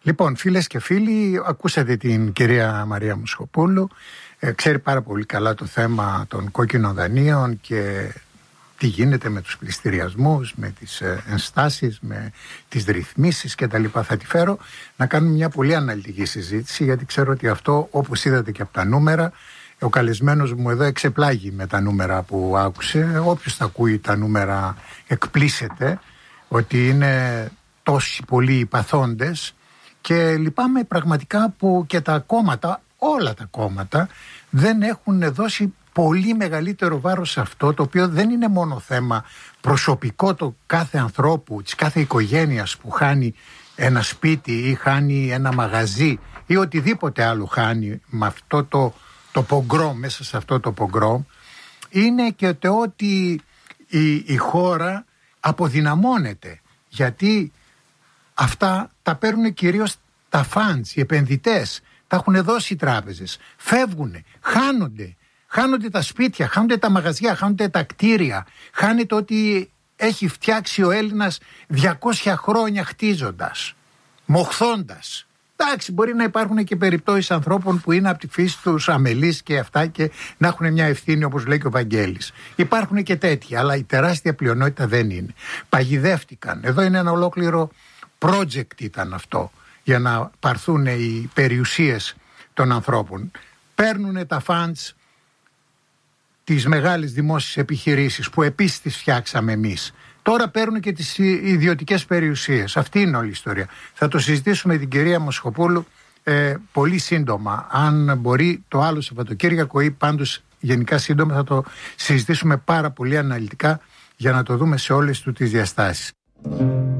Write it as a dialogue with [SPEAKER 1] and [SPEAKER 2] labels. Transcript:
[SPEAKER 1] Λοιπόν, φίλες και φίλοι, ακούσατε την κυρία Μαρία Μοσχοπούλου. Ξέρει πάρα πολύ καλά το θέμα των κόκκινων δανείων και τι γίνεται με τους πληστηριασμούς, με τις ενστάσεις, με τις ρυθμίσεις κτλ. Θα τη φέρω να κάνουμε μια πολύ αναλυτική συζήτηση, γιατί ξέρω ότι αυτό, όπως είδατε και από τα νούμερα, ο καλεσμένος μου εδώ εξεπλάγει με τα νούμερα που άκουσε. Όποιος θα ακούει τα νούμερα εκπλήσεται ότι είναι τόσοι πολλοί οι παθόντες, και λυπάμαι πραγματικά που και τα κόμματα, όλα τα κόμματα, δεν έχουν δώσει πολύ μεγαλύτερο βάρος σε αυτό, το οποίο δεν είναι μόνο θέμα προσωπικό του κάθε ανθρώπου, της κάθε οικογένειας που χάνει ένα σπίτι ή χάνει ένα μαγαζί ή οτιδήποτε άλλο χάνει με αυτό το πογκρόμ, μέσα σε αυτό το πογκρόμ. Είναι και το ότι η χώρα αποδυναμώνεται, γιατί αυτά τα παίρνουν κυρίως τα φαντς, οι επενδυτές, τα έχουν δώσει οι τράπεζες, φεύγουν, χάνονται τα σπίτια, χάνονται τα μαγαζιά, χάνονται τα κτίρια, χάνεται ότι έχει φτιάξει ο Έλληνας 200 χρόνια χτίζοντας, μοχθώντας. Εντάξει, μπορεί να υπάρχουν και περιπτώσεις ανθρώπων που είναι από τη φύση τους αμελείς και αυτά και να έχουν μια ευθύνη, όπως λέει και ο Βαγγέλης. Υπάρχουν και τέτοια, αλλά η τεράστια πλειονότητα δεν είναι. Παγιδεύτηκαν. Εδώ είναι ένα ολόκληρο project ήταν αυτό, για να πάρθουν οι περιουσίες των ανθρώπων. Παίρνουν τα funds τις μεγάλες δημόσιες επιχειρήσεις που επίσης τις φτιάξαμε εμείς. Τώρα παίρνουν και τις ιδιωτικές περιουσίες. Αυτή είναι όλη η ιστορία. Θα το συζητήσουμε με την κυρία Μοσχοπούλου πολύ σύντομα. Αν μπορεί το άλλο Σαββατοκύριακο ή πάντως γενικά σύντομα, θα το συζητήσουμε πάρα πολύ αναλυτικά για να το δούμε σε όλες του τις διαστάσεις.